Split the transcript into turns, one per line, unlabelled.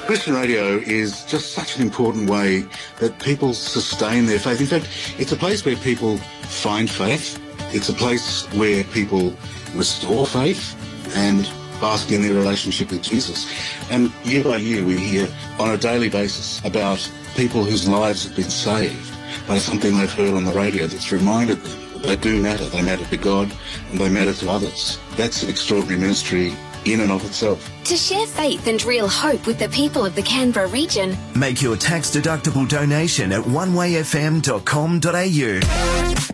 Christian radio is just such an important way that people sustain their faith. In fact, it's a place where people find faith. It's a place where people restore faith and bask in their relationship with Jesus. And year by year we hear on a daily basis about people whose lives have been saved by something they've heard on the radio that's reminded them that they do matter. They matter to God and they matter to others. That's an extraordinary ministry in and of itself.
To share faith and real hope with the people of the Canberra region,
make your tax-deductible donation at onewayfm.com.au.